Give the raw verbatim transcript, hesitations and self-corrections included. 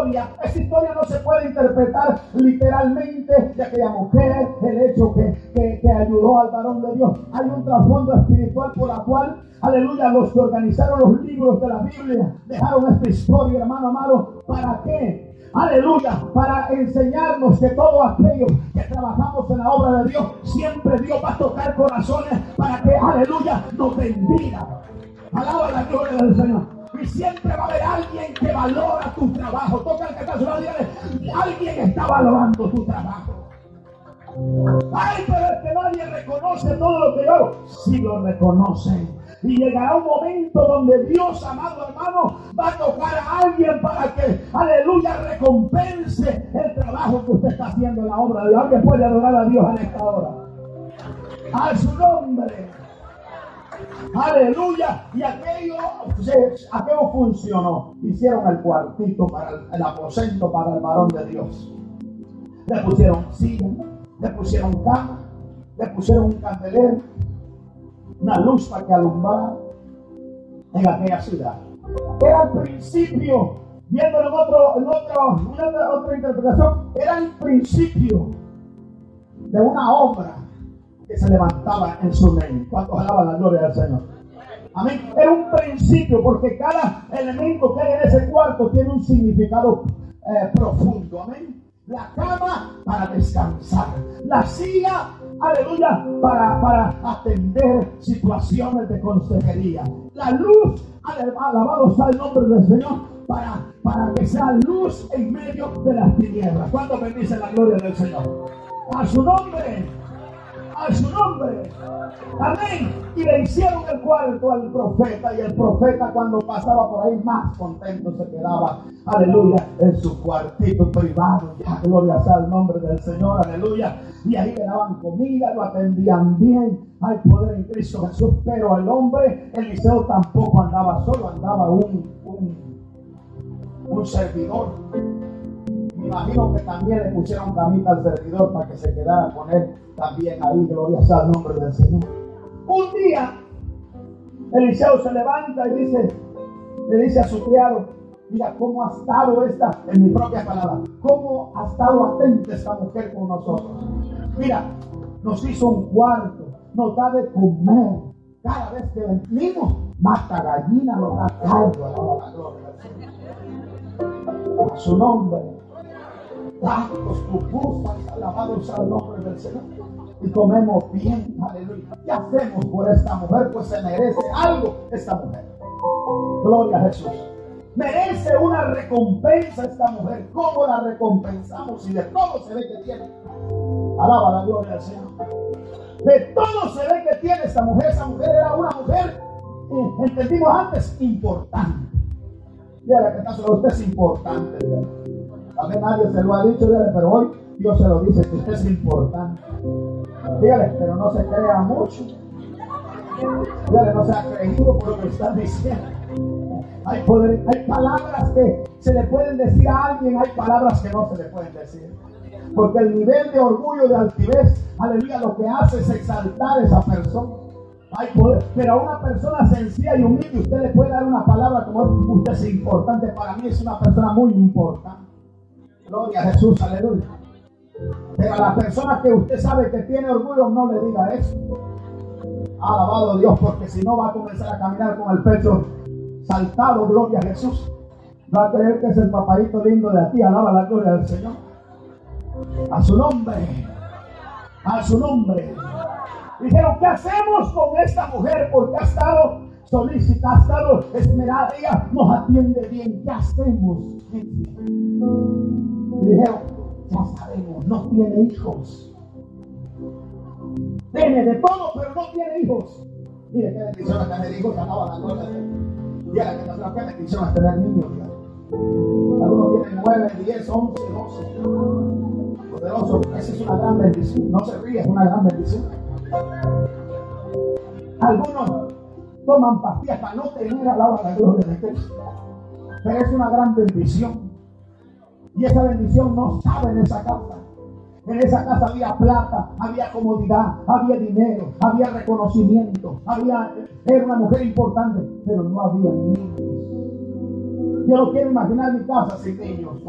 historia, esa historia no se puede interpretar literalmente de aquella mujer, el hecho que, que, que ayudó al varón de Dios. Hay un trasfondo espiritual por la cual, aleluya, los que organizaron los libros de la Biblia dejaron esta historia, hermano amado. ¿Para qué? Aleluya, para enseñarnos que todos aquellos que trabajamos en la obra de Dios, siempre Dios va a tocar corazones para que, aleluya, nos bendiga. Alaba la gloria del Señor. Y siempre va a haber alguien que valora tu trabajo. Toca el que está a su lado y dígale, alguien está valorando tu trabajo. Ay, pero es que nadie reconoce todo lo que yo hago. Sí lo reconocen. Y llegará un momento donde Dios, amado hermano, va a tocar a alguien para que, aleluya, recompense el trabajo que usted está haciendo en la obra de Dios. Alguien puede adorar a Dios en esta hora. A su nombre. Aleluya. Y aquello, aquello funcionó. Hicieron el cuartito para el, el aposento para el varón de Dios. Le pusieron silla, le pusieron cama, le pusieron un candelero, una luz para que alumbrara en aquella ciudad. Era el principio, viéndolo en, otro, en otro, una otra interpretación, era el principio de una obra que se levantaba en su mente. ¿Cuántos alaban la gloria del Señor? Amén. Era un principio, porque cada elemento que hay en ese cuarto tiene un significado eh, profundo. Amén. La cama para descansar, la silla, aleluya, para, para atender situaciones de consejería, la luz, alabado sea el nombre del Señor, para, para que sea luz en medio de las tinieblas. ¿Cuánto bendice la gloria del Señor? A su nombre, a su nombre, amén. Y le hicieron el cuarto al profeta, y el profeta, cuando pasaba por ahí, más contento se quedaba, aleluya, en su cuartito privado. Ya, gloria sea el nombre del Señor, aleluya. Y ahí le daban comida, lo atendían bien. Hay poder en Cristo Jesús. Pero el hombre, Eliseo, tampoco andaba solo, andaba un, un, un servidor. Me imagino que también le pusieron camita al servidor para que se quedara con él también ahí. Gloria sea el nombre del Señor. Un día, Eliseo se levanta y dice, le dice a su criado, mira cómo ha estado esta, en mi propia palabra, cómo ha estado atenta esta mujer con nosotros. Mira, nos hizo un cuarto, nos da de comer. Cada vez que venimos, mata gallina, nos da caldo. Alaba la gloria del Señor. A su nombre. Platos, pupusas, alabado sea el nombre del Señor. Y comemos bien, aleluya. ¿Qué hacemos por esta mujer? Pues se merece algo esta mujer. Gloria a Jesús. Merece una recompensa esta mujer. ¿Cómo la recompensamos? Si de todo se ve que tiene. Alaba la gloria del Señor. De todo se ve que tiene esta mujer. Esa mujer era una mujer, eh, entendimos antes, importante. Dígale que está, usted es importante. Dígale. A mí nadie se lo ha dicho, dígale, pero hoy Dios se lo dice, que usted es importante. Dígale, pero no se crea mucho. Dígale, no se ha creído por lo que están diciendo. Hay, poder, hay palabras que se le pueden decir a alguien, hay palabras que no se le pueden decir. Porque el nivel de orgullo, de altivez, aleluya, lo que hace es exaltar a esa persona. Hay poder, pero a una persona sencilla y humilde usted le puede dar una palabra como usted es importante. Para mí es una persona muy importante. Gloria a Jesús, aleluya. Pero a la persona que usted sabe que tiene orgullo, no le diga eso. Alabado Dios, porque si no va a comenzar a caminar con el pecho saltado. Gloria a Jesús. Va a creer que es el papadito lindo de aquí. Alaba la gloria del Señor. A su nombre. A su nombre. Dijeron, ¿qué hacemos con esta mujer? Porque ha estado solicitada, ha estado esmerada. Ella nos atiende bien. ¿Qué hacemos? Y dijeron, ya sabemos, no tiene hijos. Tiene de todo, pero no tiene hijos. Mire qué bendición es tener hijos. Alaba la gloria del Señor. Dígale que no, qué bendición es tener niños. Algunos tienen nueve, diez, once, doce. Poderoso, esa es una gran bendición. No se ríe, es una gran bendición. Algunos toman pastillas para no tener alaba la gloria de Cristo. Pero es una gran bendición. Y esa bendición no sabe en esa casa. En esa casa había plata, había comodidad, había dinero, había reconocimiento, había, era una mujer importante, pero no había niños. Yo no quiero imaginar mi casa sin niños.